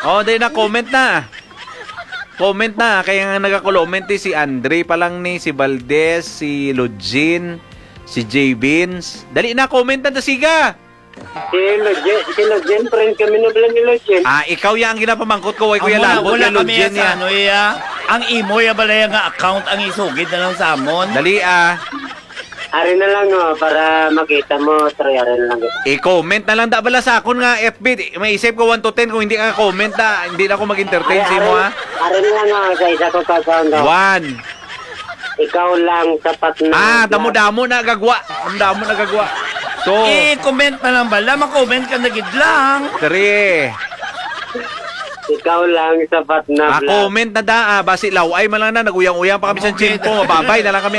Oh, di na comment na. Comment na. Kaya nga nagka-comment si Andre pa lang ni, si Valdez, si Lugin, si J. Beans. Dali na, comment na siga. Si Lugin, friend kami na pala ni Lugin. Ikaw yan ang ginapamangkot ko. Kuya Labot, wala kami Lugin sa ano ang imo ya balaya nga account ang isugid na lang sa amon. Dali Ari na lang para makita mo, Troy, ari na lang. I-comment na lang bala sa akon nga FB. May isip ko 1 to 10 kung hindi ka comment hindi na ako mag-entertain sa mo Ari na lang sa isa ko ka-account. 1. Ikaw lang sapat na. Damo-damo na gagwa. Damo na gagwa. So, i-comment na lang bala, ma-comment ka na gid lang. 3. Ikaw lang sapat na. Comment na basi laway man lang na naguyang-uyang pa kami sa chinpo. Mababay na lang kami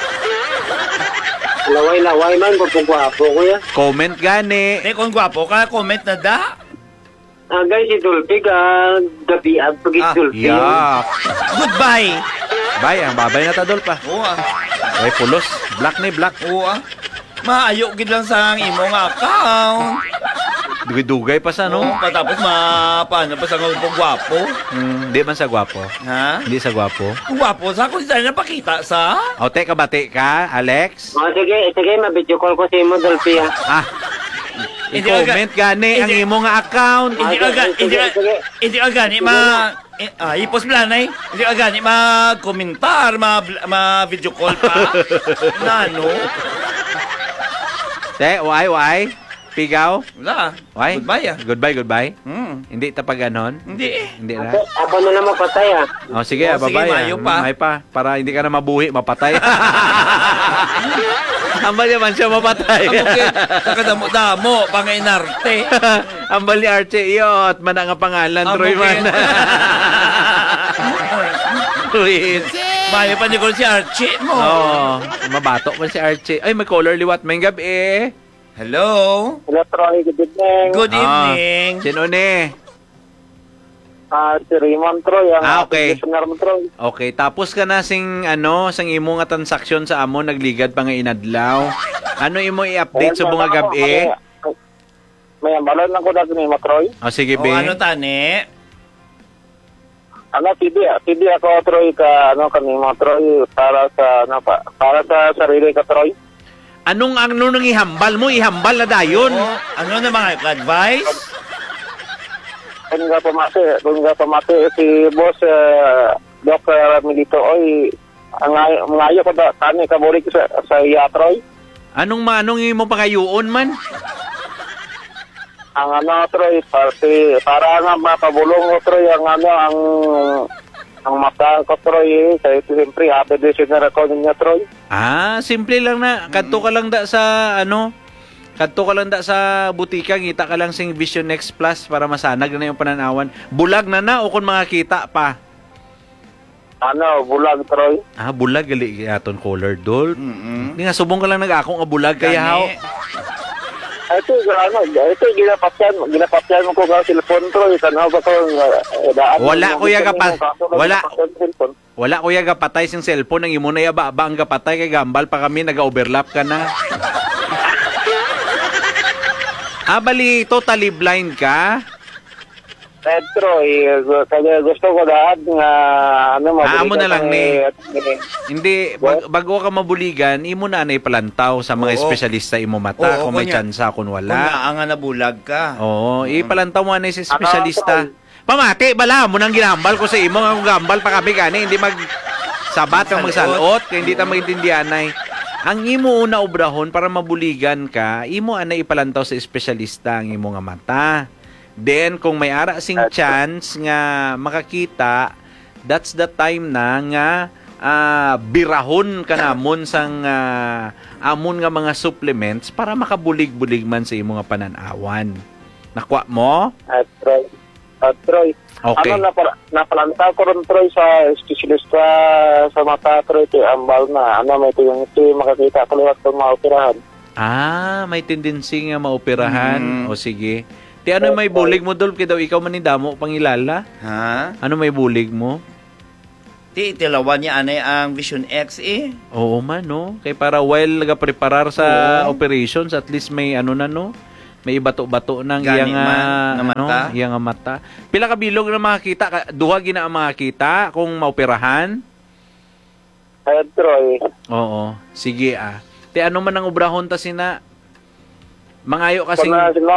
Laway man kung gwapo ko ya. Comment gani. Kung gwapo ka, comment na da. Guys, si Dulce ka gabi pagit Dulce. Yeah. Goodbye. Bye, ang babay na tadol pa. Oo Ay pulos, black ni black. Oo maayo gid lang sa imo nga account. Dugay-dugay pa sa Patapos paano pa sa gwapo? Hindi man sa gwapo. Ha? Hindi sa gwapo. Gwapo sa kung saan napakita sa? Teka bati ka, Alex? Sige, mabidyo call ko sa imo, Dulce. I-comment gani ang imo nga account. Hindi gani ipos planay. Hindi gani mag-komentar, ma-video call pa. Nano? Why? Pigaw? Wala. Why? Goodbye. Goodbye. Hindi tapag ganon? Hindi. Hindi na. Ako na lang mapatay Sige, babay. Mayo pa. May pa. Para hindi ka na mabuhi, mapatay. Ambal naman siya mapatay. Nakadamo-damo, pangainarte. Ambal ni Archie, at man ang pangalan, Troy man. Mayo pa ni ko si Archie mo. Mabato man si Archie. Ay, may color liwat. May gabi Hello, Troy, good evening. Good evening. Sino ni? Si Raymond Troy. Okay. Troy. Okay, tapos ka na sing imo nga transaksyon sa amo nagligad pa nga inadlaw. Ano imo i-update sa bunga gabi? May ambalan lang ko dati ni Troy. Sige, be. Ano tani? TV ako, Troy, kami mo, Troy, para sa sarili ka, Troy. Anong nang ihambal mo? Ihambal na dayon. Ano na mga advice? Kung nga pamati si Boss Dr. Milito, ang ngayo ko da, kani kabulik sa iya, Troy. Anong imo pangayuon man? Ang Troy, para nga mapabulong ko, Troy, ang mata ko, Troy, kaya siyempre, happy decision na ako niya, Troy. Simple lang na. Kadto ka lang sa butika, ngita ka lang sing Vision Next Plus para masanag na yung pananawan. Bulag na o kung makakita pa. Bulag, Troy. Bulag, gali aton color doll. Hindi nga, subong ka lang nag-akong bulag, kaya how? Ito, ginapapyan mo ko ka cellphone, Troy. Tanaw ba ito? Wala kuya gapatay sing cellphone. Ang imo na yaba ang gapatay kay gambal pa kami, nag-overlap ka na. Bali, totally blind ka? Troy, kaya gusto ko lahat nga amo na lang ni. Hindi, bago ka mabuligan, imo na anay palantaw sa mga espesyalista imo mata kung may tsansa kung wala. Kung nga nabulag ka. Ipalantaw mo anay sa espesyalista. Pamati, bala mo nang ginambal ko sa imo nga kung gambal pa kami gani, hindi sabat kang magsalot, kaya hindi ta maintindihan ay. Ang imo una obrahon para mabuligan ka, imo anay ipalantaw sa espesyalista ang imo nga mata. Then, kung may ara sing chance nga makakita, that's the time na nga birahon ka namon sang amon nga mga supplements para makabulig-bulig man sa imo nga pananawan. Nakwa mo? Troy. Okay. Napalanta ko rin, Troy, sa espesyalista sa mata, Troy, ambal na. May ito makakita ko liwat kung maoperahan. May tendency nga maoperahan. O sige. Ano may bulig mo, Dolph? Kaya daw ikaw manindamo pangilala? Ano may bulig mo? Tilawan niya anay ang Vision X Oo man, no? Kaya para while nagapreparar sa operations, at least may may bato-bato ng Gani iyang man, nga mata. iyang nga mata. Pila ka bilog na makakita, duha gina ang makakita kung maoperahan. Ay, Troy. Oo, sige Te ano man ang obrahon ta sina? Mangayo kasing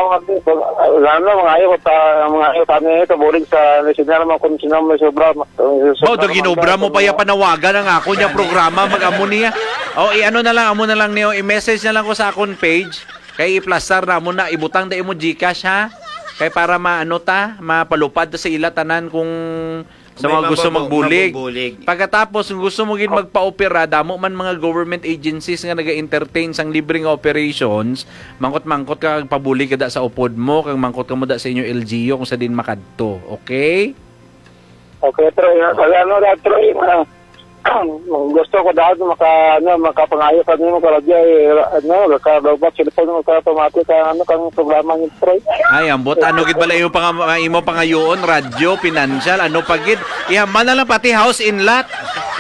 Mga ayaw kami kabulig sa national mga kung sino may sobra. do ginobra mo pa ya panawagan ang ako niya programa mag-amo niya. Ano na lang, amo na lang niyo, i-message na lang ko sa akon page. Kay i-plastar na mo na ibutang da imo GCash ha. Kay para mapalupad ta sa ila tanan kung sa mga gusto magbulig. Pagkatapos kung gusto mo gid magpa-opera, damo man mga government agencies nga naga-entertain sang libreng operations, mangkot-mangkot ka kag pabulig kada sa upod mo, kag mangkot ka mo da sa inyo LGU kung sa din makadto. Okay? Okay, Troy. Ano na, Troy? Gusto ko daw makapangayo ka nimo kalagya nakadawbat cellphone mo ka automatic kang programa ni Troy. Ay, ambot ano gid bala imo pangayoon, radyo, financial, ano pa gid? Ihaman na lang pati house in lot.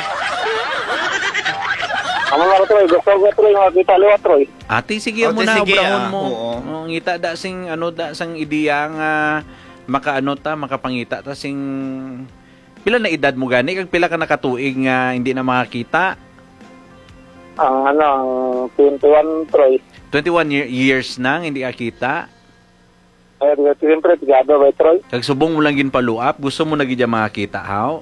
Amo na Troy, gusto ko Troy makita liwat Troy. Ate sige mo na sige, obrahon mo. oo. Ngita da sing sang ideya nga makapangita ta sing pila na edad mo gani kag pila ka nakatuig nga hindi na makakita? Ang 21 Troy. 21 years nang hindi kakita. Ay, siyempre tigado ba Troy? Kag subong mo lang gin paluap, gusto mo na gid makakita haw?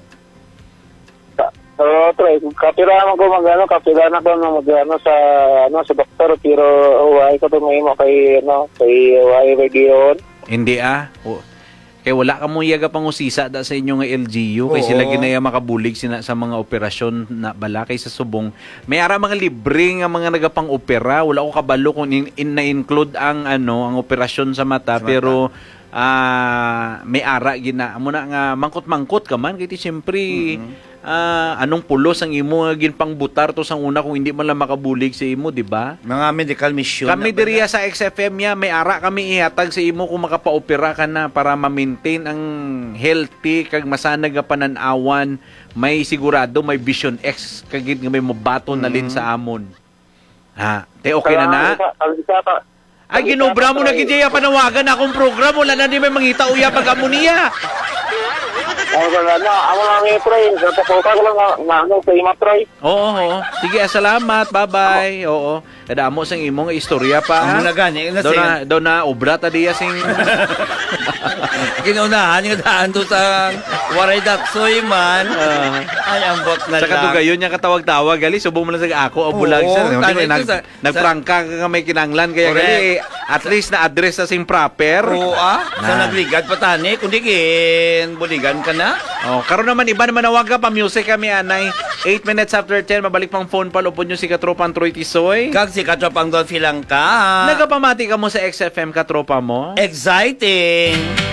Troy, kapirahan ko kapirahan ako sa doktor pero why ko tumimo kay why region. Hindi kay wala ka mo yaga pangusisa da sa inyo nga LGU kay sila ginaya makabulig sa mga operasyon na bala kay sa subong may ara mga libre nga mga nagapang-opera, wala ko kabalo kung na-include ang ang operasyon sa mata pero may ara gina amo na nga mangkot-mangkot ka man kay siyempre anong pulos ang imo nga ginpangbutar to sang una kung hindi man lang makabulig sa imo, di ba? Mga medical mission. Kami diriya sa XFM may ara kami ihatag sa imo kung makapa-opera ka na para ma-maintain ang healthy kag masanag nga pananawan, may sigurado may Vision X kagid nga may mabaton na lin sa amon. Te okay na? Ay ginobra mo na gid panawagan akong program wala na di may mangita uya pag amoniya. Amo lang ni Troy, kapag ko lang sa ima Troy. Oo. Sige, salamat. Bye-bye. Oo. Kadamo sang imong istorya pa. Amo na gani. Do na obra ta diya sing Ginunahan nga daan to sa waray daksoy man. Ay, ambot na sa katugayon niya katawag-tawag gali subong mo lang sa ako o bulag siya. Nagprangka ka may kinanglan kaya gali at least na address sa sing proper. Sa nagligad patani kundi gin buligan ka na. Karon naman iba naman nawag ka pa music kami anay 8 minutes after 10 mabalik pang phone pal upod nyo si Katropang Troy Tisoy. Kag si Katropang Dolphy lang ka. Nagapamati ka mo sa XFM Katropa mo. Exciting.